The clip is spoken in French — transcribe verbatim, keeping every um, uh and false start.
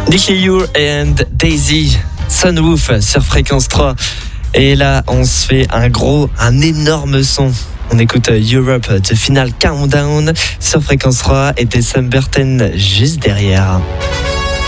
Nicky You and Daisy, Sunroof sur Fréquence trois. Et là, on se fait un gros, un énorme son. On écoute Europe, The Final Countdown sur Fréquence trois et December dix juste derrière.